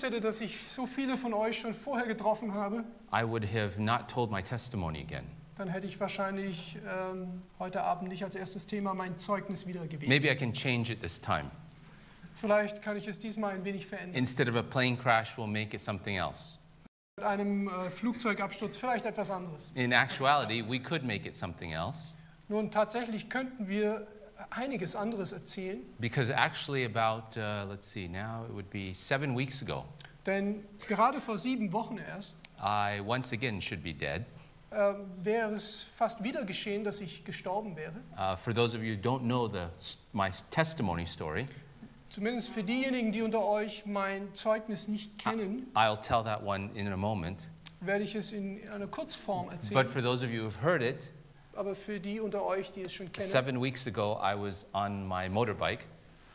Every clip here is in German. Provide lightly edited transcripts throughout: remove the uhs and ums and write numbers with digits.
hätte, dass ich so viele von euch schon vorher getroffen habe, I would have not told my testimony again. dann hätte ich wahrscheinlich heute Abend nicht als erstes Thema mein Zeugnis wiedergewählt. Maybe I can change it this time. Vielleicht kann ich es diesmal ein wenig verändern. Instead of a plane crash, we'll make it something else. Mit einem Flugzeugabsturz vielleicht etwas anderes. In actuality, we could make it something else. Nun, tatsächlich könnten wir einiges anderes erzählen, Because actually about, let's see, now it would be 7 weeks ago, denn gerade vor 7 Wochen erst I once again should be dead. wäre es fast wieder geschehen, dass ich gestorben wäre. For those of you who don't know my testimony story, Zumindest für diejenigen, die unter euch mein Zeugnis nicht kennen, I'll tell that one in a moment. werde ich es in einer Kurzform But erzählen. for those of you who've heard it, Aber für die unter euch, die es schon kennen, 7 weeks ago I was on my motorbike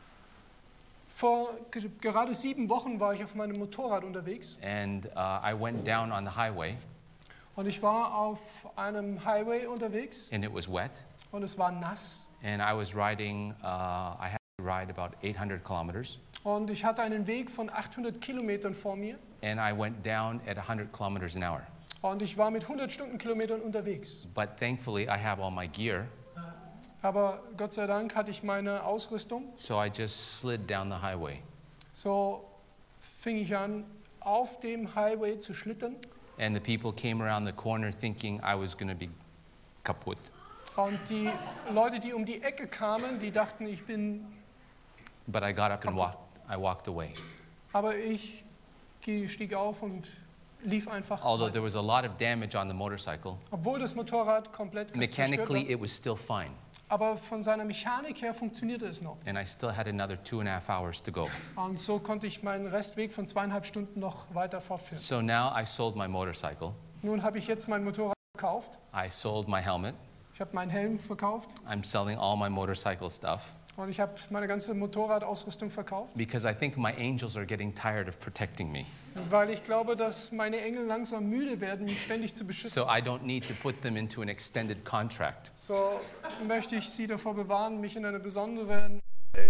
vor gerade 7 Wochen war ich auf meinem Motorrad unterwegs and I went down on the highway und ich war auf einem Highway unterwegs and it was wet und es war nass and I was riding, I had to ride about 800 kilometers und ich hatte einen Weg von 800 Kilometern vor mir and I went down at 100 kilometers an hour. und ich war mit 100 Stundenkilometern unterwegs. But thankfully I have all my gear, Aber Gott sei Dank hatte ich meine Ausrüstung. so I just slid down the highway. So fing ich an, auf dem Highway zu schlittern. And the people came around the corner thinking I was going to be kaput. Und die Leute, die um die Ecke kamen, die dachten, ich bin... But I got up and walked away. Aber ich stieg auf und lief einfach Although weiter. there was a lot of damage on the motorcycle, Obwohl das Motorrad komplett zerstört mechanically war. it was still fine. Aber von seiner Mechanik her funktionierte es noch. And I still had another 2.5 hours to go. Und so konnte ich meinen Restweg von 2,5 Stunden noch weiter fortführen. So now I sold my motorcycle. Nun habe ich jetzt mein Motorrad verkauft. I sold my helmet. Ich habe meinen Helm verkauft. I'm selling all my motorcycle stuff Und ich habe meine ganze Motorradausrüstung verkauft. because I think my angels are getting tired of protecting me. Weil ich glaube, dass meine Engel langsam müde werden, mich ständig zu beschützen. So I don't need to put them into an extended contract. So möchte ich Sie davor bewahren, mich in einen besonderen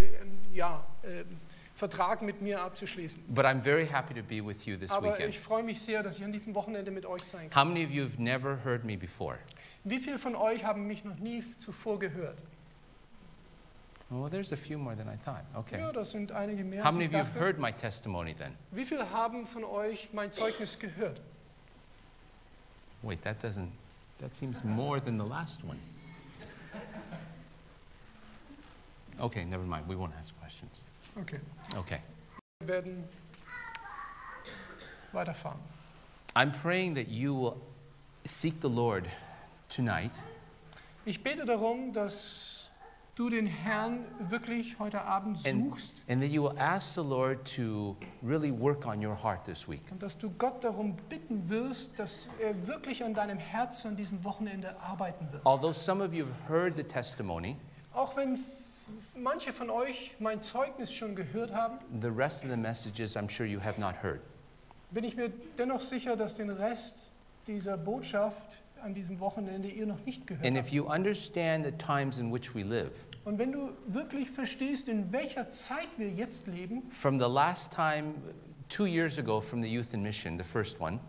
Vertrag mit mir abzuschließen. But I'm very happy to be with you this Aber weekend. ich freue mich sehr, dass ich an diesem Wochenende mit euch sein kann. How many of you have never heard me before? Wie viele von euch haben mich noch nie zuvor gehört? Well, there's a few more than I thought. Okay. Ja, das sind einige mehr, How als many ich of you have dachte. heard my testimony then? Wie viele haben von euch mein Zeugnis gehört? Wait, that seems more than the last one. Okay, never mind. We won't ask questions. Okay, Okay. wir werden weiterfahren. I'm praying that you will seek the Lord tonight Ich bete darum, dass du den Herrn wirklich heute Abend suchst and that you will ask the Lord to really work on your heart this week. und dass du Gott darum bitten wirst, dass er wirklich an deinem Herzen an diesem Wochenende arbeiten wird. Although some of you have heard the testimony, Auch wenn manche von euch mein Zeugnis schon gehört haben, the rest of the messages I'm sure you have not heard. bin ich mir dennoch sicher, dass den Rest dieser Botschaft an diesem Wochenende ihr noch nicht gehört And if habt. you understand the times in which we live, Und wenn du wirklich verstehst, in welcher Zeit wir jetzt leben, from the last time, 2 years ago from the Youth in Mission, the first one,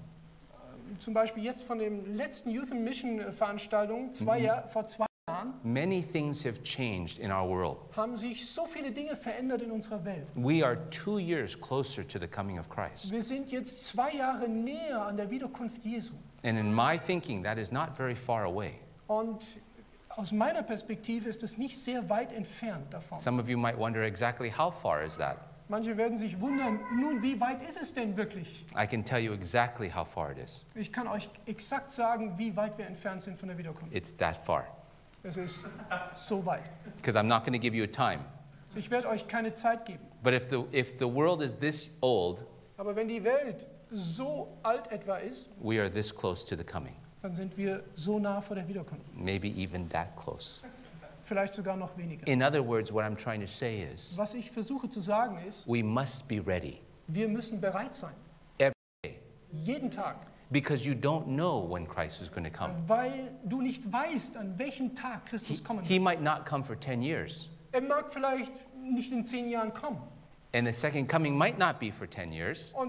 zum Beispiel jetzt von dem letzten Youth in Mission Veranstaltung vor 2 Jahren, many things have changed in our world. haben sich so viele Dinge verändert in unserer Welt. We are 2 years closer to the coming of Christ. Wir sind jetzt 2 Jahre näher an der Wiederkunft Jesu. And in my thinking, that is not very far away. Und aus meiner Perspektive ist es nicht sehr weit entfernt davon. Some of you might wonder exactly how far is that? Manche werden sich wundern, nun, wie weit ist es denn wirklich? I can tell you exactly how far it is. Ich kann euch exakt sagen, wie weit wir entfernt sind von der Wiederkunft. It's that far. Es ist so weit. Because I'm not going to give you a time. Ich werde euch keine Zeit geben. But if the world is this old, Aber wenn die Welt so alt etwa ist, we are this close to the coming. dann sind wir so nah vor der Wiederkunft. Maybe even that close. Vielleicht sogar noch weniger. In other words, what I'm trying to say is, Was ich versuche zu sagen ist, we must be ready wir müssen bereit sein. every day. Jeden Tag. Because you don't know when Christ is going to come. Weil du nicht weißt, an welchem Tag Christus kommen He wird. might not come for 10 years. Er mag vielleicht nicht in 10 Jahren kommen. And the second coming might not be for 10 years. Und